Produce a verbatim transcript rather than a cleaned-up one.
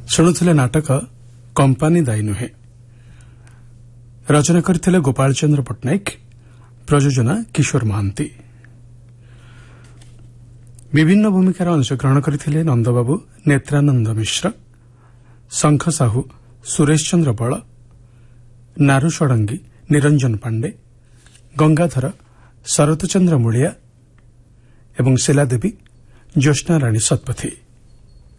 ଶୁଣୁଥିଲେ ନାଟକ କମ୍ପାନୀ ଦାୟୀ ନୁହେଁ। ରଚନା କରିଥିଲେ ଗୋପାଳ ଚନ୍ଦ୍ର ପଟ୍ଟନାୟକ, ପ୍ରଯୋଜନା କିଶୋର ମହାନ୍ତି। ବିଭିନ୍ନ ଭୂମିକାରେ ଅଂଶଗ୍ରହଣ କରିଥିଲେ ନନ୍ଦବାବୁ, ନେତ୍ରାନନ୍ଦ ମିଶ୍ର, ଶଙ୍ଖ ସାହୁ, ସୁରେଶ ଚନ୍ଦ୍ର ବଳ, ନାରୁ ଷଡ଼ଙ୍ଗୀ, ନିରଞ୍ଜନ ପାଣ୍ଡେ, ଗଙ୍ଗାଧର, ଶରତ ଚନ୍ଦ୍ର ମୂଳିଆ ଏବଂ ଶିଲାଦେବୀ, ଜ୍ୟୋତ୍ସ୍ନା ରାଣୀ ଶତପଥୀ।